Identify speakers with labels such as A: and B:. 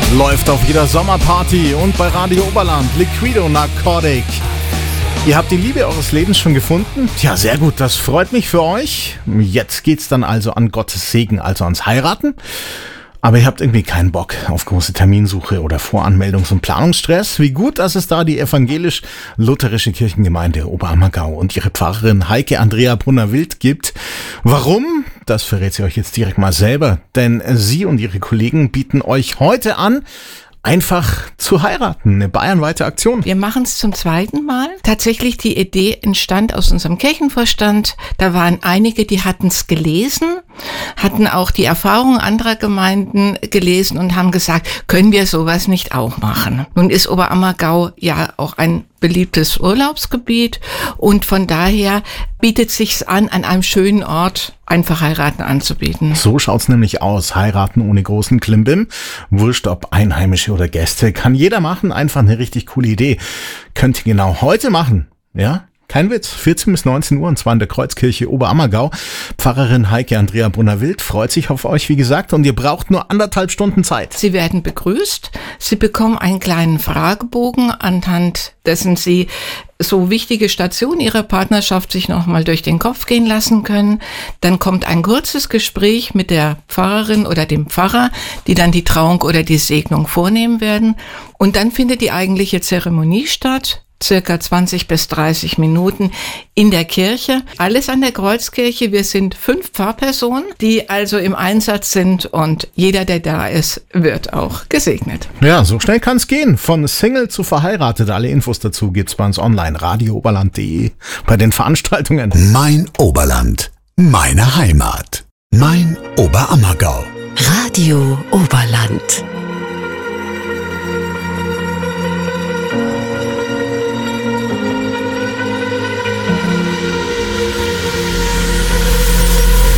A: Läuft auf jeder Sommerparty und bei Radio Oberland. Liquido Narcotic. Ihr habt die Liebe eures Lebens schon gefunden? Tja, sehr gut, das freut mich für euch. Jetzt geht's dann also an Gottes Segen, also ans Heiraten. Aber ihr habt irgendwie keinen Bock auf große Terminsuche oder Voranmeldungs- und Planungsstress. Wie gut, dass es da die evangelisch-lutherische Kirchengemeinde Oberammergau und ihre Pfarrerin Heike Andrea Brunner-Wild gibt. Warum? Das verrät sie euch jetzt direkt mal selber. Denn sie und ihre Kollegen bieten euch heute an, einfach zu heiraten. Eine bayernweite Aktion.
B: Wir machen es zum zweiten Mal. Tatsächlich, die Idee entstand aus unserem Kirchenvorstand. Da waren einige, die hatten es gelesen, hatten auch die Erfahrungen anderer Gemeinden gelesen und haben gesagt, können wir sowas nicht auch machen? Nun ist Oberammergau ja auch ein beliebtes Urlaubsgebiet und von daher bietet sich's an einem schönen Ort einfach heiraten anzubieten.
A: So schaut's nämlich aus. Heiraten ohne großen Klimbim. Wurscht ob Einheimische oder Gäste. Kann jeder machen. Einfach eine richtig coole Idee. Könnt ihr genau heute machen. Ja? Kein Witz, 14 bis 19 Uhr und zwar in der Kreuzkirche Oberammergau. Pfarrerin Heike Andrea Brunner-Wild freut sich auf euch, wie gesagt, und ihr braucht nur 1,5 Stunden Zeit.
B: Sie werden begrüßt. Sie bekommen einen kleinen Fragebogen, anhand dessen Sie so wichtige Stationen Ihrer Partnerschaft sich nochmal durch den Kopf gehen lassen können. Dann kommt ein kurzes Gespräch mit der Pfarrerin oder dem Pfarrer, die dann die Trauung oder die Segnung vornehmen werden. Und dann findet die eigentliche Zeremonie statt. Circa 20 bis 30 Minuten in der Kirche. Alles an der Kreuzkirche. Wir sind 5 Pfarrpersonen, die also im Einsatz sind und jeder, der da ist, wird auch gesegnet.
A: Ja, so schnell kann's gehen. Von Single zu verheiratet. Alle Infos dazu gibt's bei uns online. radiooberland.de bei den Veranstaltungen.
C: Mein Oberland. Meine Heimat. Mein Oberammergau.
D: Radio Oberland.